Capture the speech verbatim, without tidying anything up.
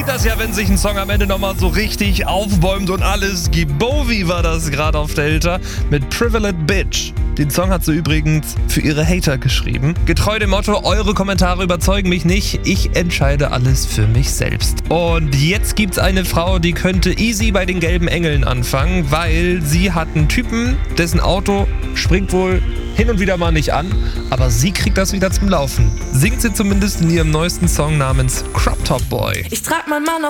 kennt das ja, wenn sich ein Song am Ende nochmal so richtig aufbäumt und alles gibt. Bowie war das gerade auf Delta mit Privileged Bitch. Den Song hat sie übrigens für ihre Hater geschrieben. Getreu dem Motto, eure Kommentare überzeugen mich nicht, ich entscheide alles für mich selbst. Und jetzt gibt's eine Frau, die könnte easy bei den gelben Engeln anfangen, weil sie hat einen Typen, dessen Auto springt wohl hin und wieder mal nicht an, aber sie kriegt das wieder zum Laufen. Singt sie zumindest in ihrem neuesten Song namens Crop Top Boy. Ich trag mein Mann auf